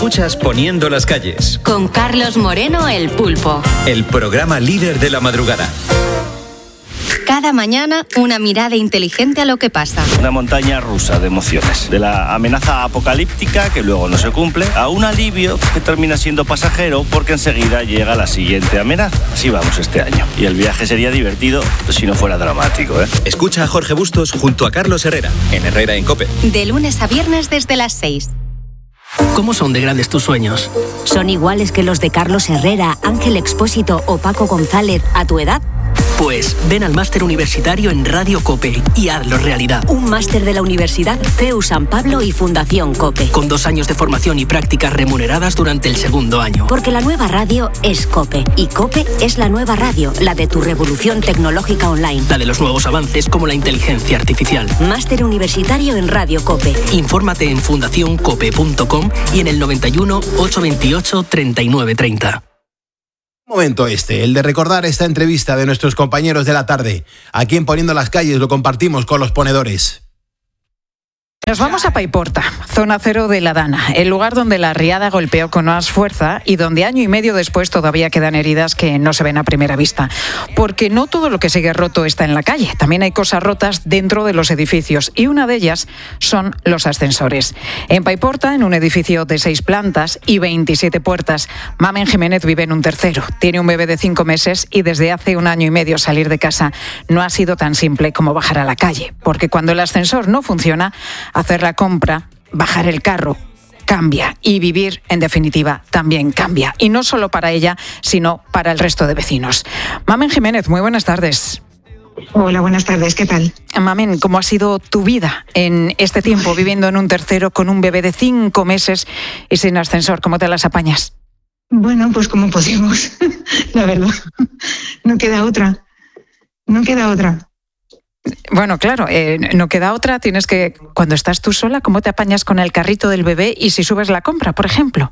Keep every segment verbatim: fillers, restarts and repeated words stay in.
Escuchas Poniendo las calles. Con Carlos Moreno, el Pulpo. El programa líder de la madrugada. Cada mañana, una mirada inteligente a lo que pasa. Una montaña rusa de emociones. De la amenaza apocalíptica, que luego no se cumple, a un alivio que termina siendo pasajero porque enseguida llega la siguiente amenaza. Así vamos este año. Y el viaje sería divertido si no fuera dramático, ¿eh? Escucha a Jorge Bustos junto a Carlos Herrera, en Herrera en COPE. De lunes a viernes desde las seis. ¿Cómo son de grandes tus sueños? ¿Son iguales que los de Carlos Herrera, Ángel Expósito o Paco González a tu edad? Pues ven al máster universitario en Radio COPE y hazlo realidad. Un máster de la Universidad C E U San Pablo y Fundación COPE. Con dos años de formación y prácticas remuneradas durante el segundo año. Porque la nueva radio es COPE. Y COPE es la nueva radio, la de tu revolución tecnológica online. La de los nuevos avances como la inteligencia artificial. Máster universitario en Radio COPE. Infórmate en fundación cope punto com y en el noventa y uno, ochocientos veintiocho, treinta y nueve treinta. Momento este, el de recordar esta entrevista de nuestros compañeros de la tarde. Aquí en Poniendo las calles lo compartimos con los ponedores. Nos vamos a Paiporta, zona cero de La Dana, el lugar donde la riada golpeó con más fuerza y donde año y medio después todavía quedan heridas que no se ven a primera vista. Porque no todo lo que sigue roto está en la calle, también hay cosas rotas dentro de los edificios y una de ellas son los ascensores. En Paiporta, en un edificio de seis plantas y veintisiete puertas, Mamen Jiménez vive en un tercero, tiene un bebé de cinco meses y desde hace un año y medio salir de casa no ha sido tan simple como bajar a la calle, porque cuando el ascensor no funciona, hacer la compra, bajar el carro, cambia. Y vivir, en definitiva, también cambia. Y no solo para ella, sino para el resto de vecinos. Mamen Jiménez, muy buenas tardes. Hola, buenas tardes, ¿qué tal? Mamen, ¿cómo ha sido tu vida en este tiempo viviendo en un tercero con un bebé de cinco meses y sin ascensor? ¿Cómo te las apañas? Bueno, pues como podemos, la verdad. No queda otra. No queda otra. Bueno, claro, eh, no queda otra. Tienes que, cuando estás tú sola, ¿cómo te apañas con el carrito del bebé y si subes la compra, por ejemplo?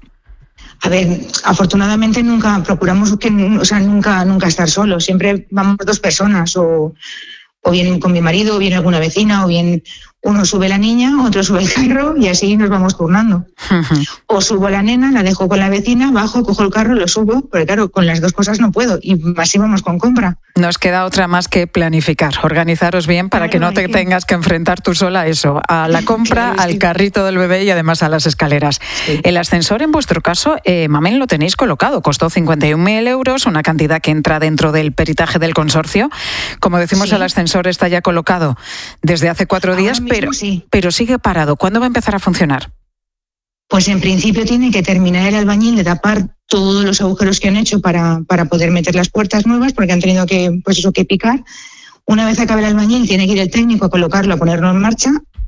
A ver, afortunadamente nunca procuramos que, o sea, nunca, nunca estar solos. Siempre vamos dos personas, o, o bien con mi marido, o bien alguna vecina, o bien uno sube la niña, otro sube el carro y así nos vamos turnando. Uh-huh. O subo la nena, la dejo con la vecina, bajo, cojo el carro, lo subo, porque claro, con las dos cosas no puedo y así vamos con compra. Nos queda otra más que planificar, organizaros bien para claro, que no te que... tengas que enfrentar tú sola a eso, a la compra, claro, al sí. carrito del bebé y además a las escaleras. Sí. El ascensor, en vuestro caso, eh, Mamen, lo tenéis colocado, costó cincuenta y un mil euros, una cantidad que entra dentro del peritaje del consorcio. Como decimos, sí. el ascensor está ya colocado desde hace cuatro días, mismo, pero, sí. pero sigue parado. ¿Cuándo va a empezar a funcionar? Pues en principio tiene que terminar el albañil de tapar todos los agujeros que han hecho para, para poder meter las puertas nuevas, porque han tenido que, pues eso, que picar. Una vez acabe el albañil, tiene que ir el técnico a colocarlo, a ponerlo en marcha.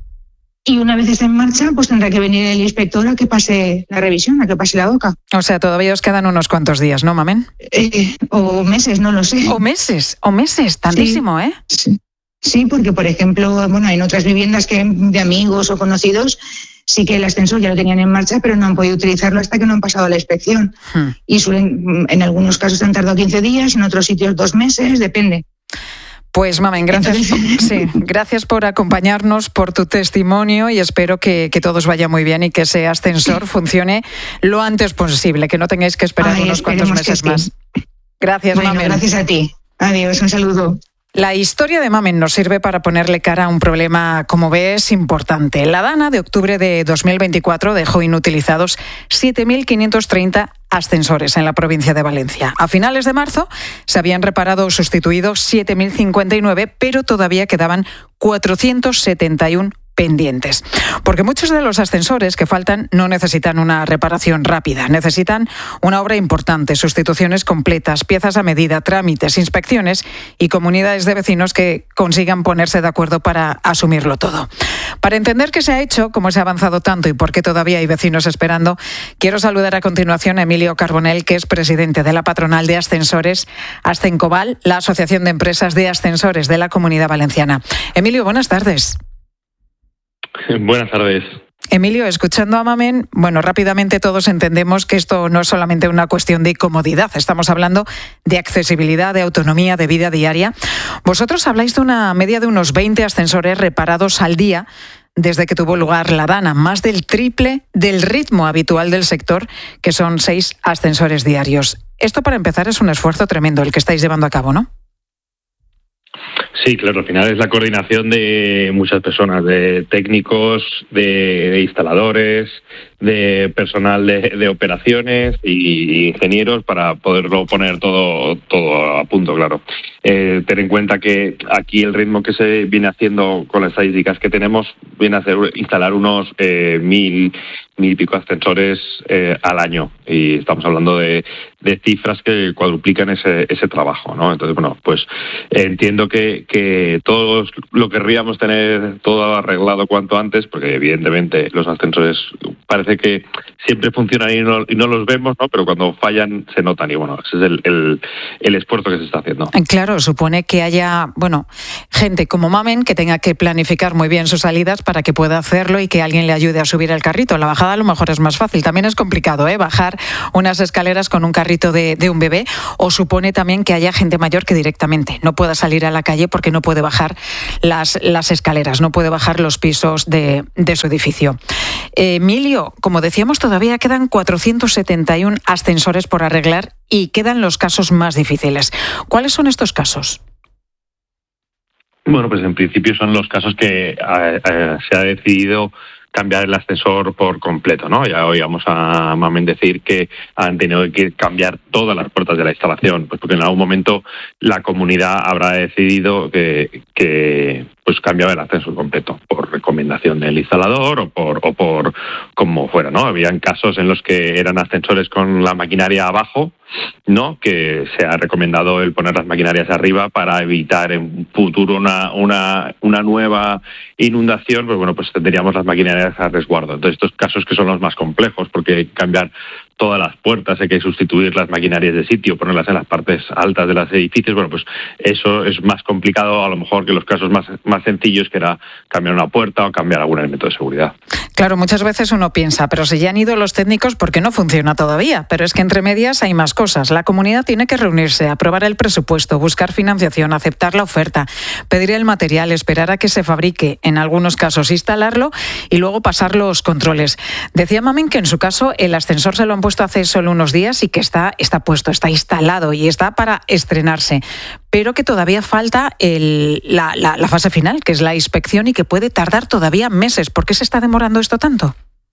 Y una vez esté en marcha, pues tendrá que venir el inspector a que pase la revisión, a que pase la boca. O sea, todavía os quedan unos cuantos días, ¿no, Mamen? Eh, o meses, no lo sé. O meses, o meses, tantísimo, sí, ¿eh? Sí. sí, porque, por ejemplo, bueno, en otras viviendas que de amigos o conocidos, sí que el ascensor ya lo tenían en marcha, pero no han podido utilizarlo hasta que no han pasado la inspección. Hmm. Y suelen, en algunos casos han tardado quince días, en otros sitios dos meses, depende. Pues, Mamen, gracias, sí, gracias por acompañarnos, por tu testimonio y espero que, que todo os vaya muy bien y que ese ascensor funcione lo antes posible, que no tengáis que esperar Ay, unos cuantos meses sí. más. Gracias, bueno, Mamen. Gracias a ti. Adiós, un saludo. La historia de Mamen nos sirve para ponerle cara a un problema, como ves, importante. La Dana de octubre de dos mil veinticuatro dejó inutilizados siete mil quinientos treinta ascensores en la provincia de Valencia. A finales de marzo se habían reparado o sustituido siete mil cincuenta y nueve, pero todavía quedaban cuatrocientos setenta y uno pendientes. Porque muchos de los ascensores que faltan no necesitan una reparación rápida, necesitan una obra importante, sustituciones completas, piezas a medida, trámites, inspecciones y comunidades de vecinos que consigan ponerse de acuerdo para asumirlo todo. Para entender qué se ha hecho, cómo se ha avanzado tanto y por qué todavía hay vecinos esperando, quiero saludar a continuación a Emilio Carbonell, que es presidente de la patronal de ascensores Ascencoval, la Asociación de Empresas de Ascensores de la Comunidad Valenciana. Emilio, buenas tardes. Buenas tardes. Emilio, escuchando a Mamen, bueno, rápidamente todos entendemos que esto no es solamente una cuestión de comodidad, estamos hablando de accesibilidad, de autonomía, de vida diaria. Vosotros habláis de una media de unos veinte ascensores reparados al día desde que tuvo lugar la Dana, más del triple del ritmo habitual del sector, que son seis ascensores diarios. Esto, para empezar, es un esfuerzo tremendo el que estáis llevando a cabo, ¿no? Sí, claro, al final es la coordinación de muchas personas, de técnicos, de, de instaladores, de personal de, de operaciones y ingenieros para poderlo poner todo todo a punto, claro. Eh, ten en cuenta que aquí el ritmo que se viene haciendo con las estadísticas que tenemos viene a hacer instalar unos eh, mil, mil y pico ascensores eh, al año, y estamos hablando de, de cifras que cuadruplican ese, ese trabajo, ¿no? Entonces, bueno, pues eh, entiendo que, que todos lo querríamos tener todo arreglado cuanto antes, porque evidentemente los ascensores parece que siempre funcionan y no, y no los vemos, ¿no? Pero cuando fallan se notan, y bueno, ese es el, el, el esfuerzo que se está haciendo. Claro, supone que haya, bueno, gente como Mamen que tenga que planificar muy bien sus salidas para que pueda hacerlo y que alguien le ayude a subir el carrito. La bajada a lo mejor es más fácil. También es complicado, ¿eh? Bajar unas escaleras con un carrito de, de un bebé, o supone también que haya gente mayor que directamente no pueda salir a la calle porque no puede bajar las, las escaleras, no puede bajar los pisos de, de su edificio. Eh, Emilio, como decíamos, todavía quedan cuatrocientos setenta y uno ascensores por arreglar y quedan los casos más difíciles. ¿Cuáles son estos casos? Bueno, pues en principio son los casos que eh, eh, se ha decidido cambiar el ascensor por completo, ¿no? Ya oíamos a Mamen decir que han tenido que cambiar todas las puertas de la instalación, pues porque en algún momento la comunidad habrá decidido que, que pues cambiaba el ascensor completo por recomendación del instalador o por o por como fuera, ¿no? Habían casos en los que eran ascensores con la maquinaria abajo, ¿no? Que se ha recomendado el poner las maquinarias arriba para evitar en futuro una una una nueva inundación. Pues bueno, pues tendríamos las maquinarias a resguardo. Entonces, estos casos que son los más complejos, porque hay que cambiar todas las puertas, hay que sustituir las maquinarias de sitio, ponerlas en las partes altas de los edificios. Bueno, pues eso es más complicado a lo mejor que los casos más, más sencillos, que era cambiar una puerta o cambiar algún elemento de seguridad. Claro, muchas veces uno piensa, pero si ya han ido los técnicos, ¿por qué no funciona todavía? Pero es que entre medias hay más cosas. La comunidad tiene que reunirse, aprobar el presupuesto, buscar financiación, aceptar la oferta, pedir el material, esperar a que se fabrique, en algunos casos instalarlo y luego pasar los controles. Decía Mamen que en su caso el ascensor se lo han puesto hace solo unos días y que está, está puesto, está instalado y está para estrenarse, pero que todavía falta el, la, la, la fase final, que es la inspección, y que puede tardar todavía meses. ¿Por qué se está demorando esto tanto?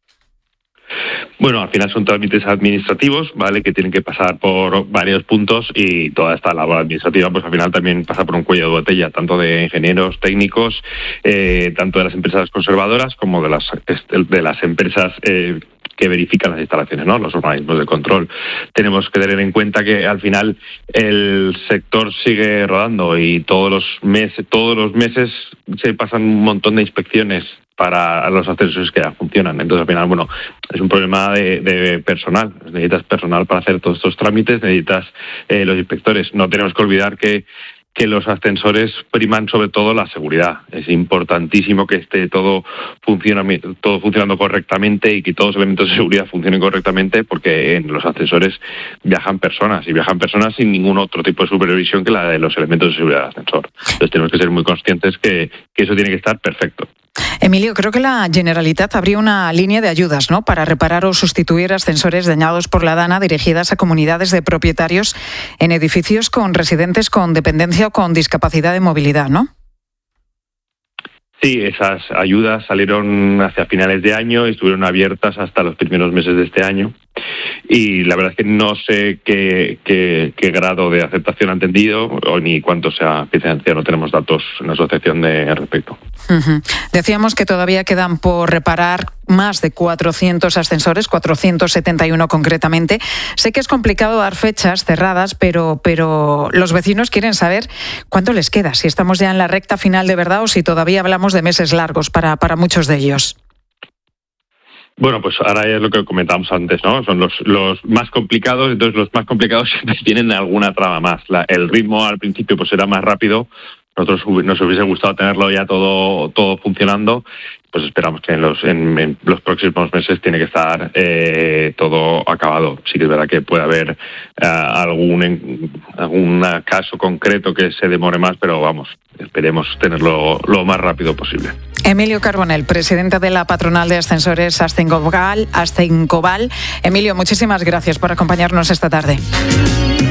Bueno, al final son trámites administrativos, ¿vale?, que tienen que pasar por varios puntos, y toda esta labor administrativa pues al final también pasa por un cuello de botella, tanto de ingenieros técnicos, eh, tanto de las empresas conservadoras como de las, de las empresas eh, que verifican las instalaciones, ¿no?, los organismos de control. Tenemos que tener en cuenta que al final el sector sigue rodando y todos los meses, todos los meses se pasan un montón de inspecciones para los ascensores que ya funcionan. Entonces, al final, bueno, es un problema de, de personal. Necesitas personal para hacer todos estos trámites, necesitas eh, los inspectores. No tenemos que olvidar que que los ascensores priman sobre todo la seguridad. Es importantísimo que esté todo, funciona, todo funcionando correctamente y que todos los elementos de seguridad funcionen correctamente, porque en los ascensores viajan personas, y viajan personas sin ningún otro tipo de supervisión que la de los elementos de seguridad del ascensor. Entonces tenemos que ser muy conscientes que, que eso tiene que estar perfecto. Emilio, creo que la Generalitat abrió una línea de ayudas, ¿no?, para reparar o sustituir ascensores dañados por la Dana, dirigidas a comunidades de propietarios en edificios con residentes con dependencia o con discapacidad de movilidad, ¿no? Sí, esas ayudas salieron hacia finales de año y estuvieron abiertas hasta los primeros meses de este año. Y la verdad es que no sé qué, qué, qué grado de aceptación han tenido o ni cuánto se ha financiado. No tenemos datos en la asociación de al respecto. Uh-huh. Decíamos que todavía quedan por reparar más de cuatrocientos ascensores, cuatrocientos setenta y uno concretamente. Sé que es complicado dar fechas cerradas, pero, pero los vecinos quieren saber cuánto les queda, si estamos ya en la recta final de verdad o si todavía hablamos de meses largos para, para muchos de ellos. Bueno, pues ahora es lo que comentábamos antes, ¿no? Son los, los más complicados, entonces los más complicados siempre tienen alguna traba más. La, el ritmo al principio pues era más rápido. Nosotros nos hubiese gustado tenerlo ya todo todo funcionando, pues esperamos que en los en, en los próximos meses tiene que estar eh, todo acabado. Sí que es verdad que puede haber uh, algún en, algún caso concreto que se demore más, pero vamos, esperemos tenerlo lo más rápido posible. Emilio Carbonell, presidente de la patronal de ascensores Ascencoval. Ascencoval. Emilio, muchísimas gracias por acompañarnos esta tarde.